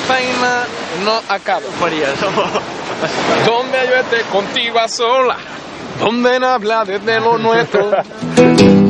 vaina no acaba. María, Donde yo esté contigo a sola, donde no habla desde lo nuestro.